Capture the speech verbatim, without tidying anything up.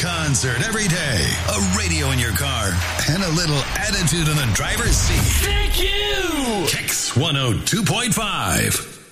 concert every day, a radio in your car, and a little attitude in the driver's seat. Thank you! Kicks one oh two point five.